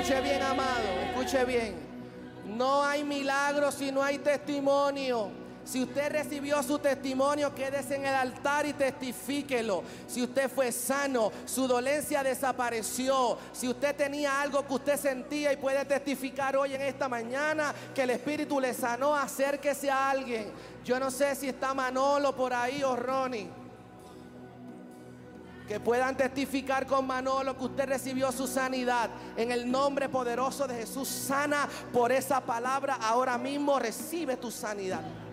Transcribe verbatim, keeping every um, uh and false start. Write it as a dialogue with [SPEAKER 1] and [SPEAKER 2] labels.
[SPEAKER 1] Escuche bien, amado, escuche bien. No hay milagro si no hay testimonio. Si usted recibió su testimonio, quédese en el altar y testifíquelo. Si usted fue sano, su dolencia desapareció. Si usted tenía algo que usted sentía y puede testificar hoy en esta mañana que el Espíritu le sanó, acérquese a alguien. Yo no sé si está Manolo por ahí o Ronnie, que puedan testificar con Manolo que usted recibió su sanidad. En el nombre poderoso de Jesús, sana por esa palabra. Ahora mismo recibe tu sanidad.